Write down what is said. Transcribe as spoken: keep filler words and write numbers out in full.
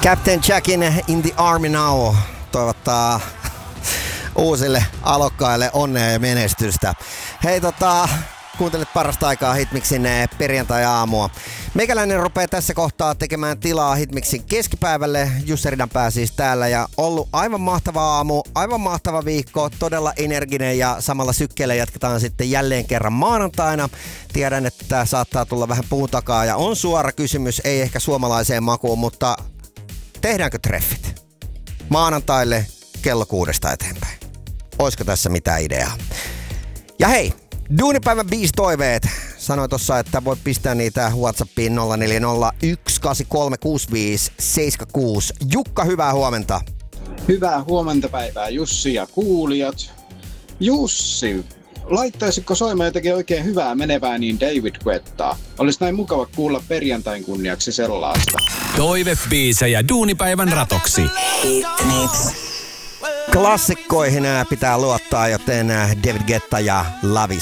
Captain Jackin In the Army Now toivottaa uusille alokkaille onnea ja menestystä. Hei tota, kuuntelet parasta aikaa Hitmixin perjantai-aamua. Meikäläinen rupeaa tässä kohtaa tekemään tilaa Hitmixin keskipäivälle. Jussi Ridanpää siis täällä ja ollut aivan mahtava aamu, aivan mahtava viikko, todella energinen ja samalla sykkeellä jatketaan sitten jälleen kerran maanantaina. Tiedän, että saattaa tulla vähän puun takaa ja on suora kysymys, ei ehkä suomalaiseen makuun, mutta tehdäänkö treffit maanantaille kello kuudesta eteenpäin? Olisiko tässä mitään ideaa? Ja hei, duunipäivän biistoiveet. Sanoin tossa, että voit pistää niitä WhatsAppiin nolla neljä nolla yksi kahdeksan kolme kuusi viisi seitsemän kuusi. Jukka, hyvää huomenta. Hyvää huomenta päivää Jussi ja kuulijat. Jussi, laittaisitko soimaan jotenkin oikein hyvää menevää niin David Guettaa? Olisi näin mukava kuulla perjantain kunniaksi sellaista. Toivebiisejä duunipäivän ratoksi. Klassikkoihin pitää luottaa, joten David Guetta ja Love is